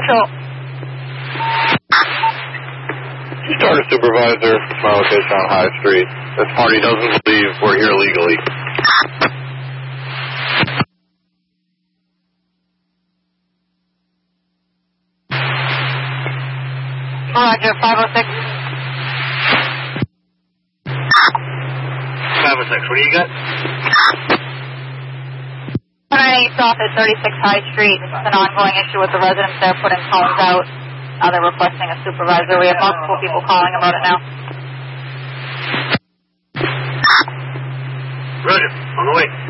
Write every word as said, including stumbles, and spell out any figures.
control. Starter supervisor, my location on High Street. This party doesn't believe we're here legally. Roger, five oh six. five oh six, what do you got? one ninety-eight South at thirty-six High Street. This is an ongoing issue with the residents there putting phones out. Uh, they're requesting a supervisor. We have multiple people calling about it now. Roger, on the way.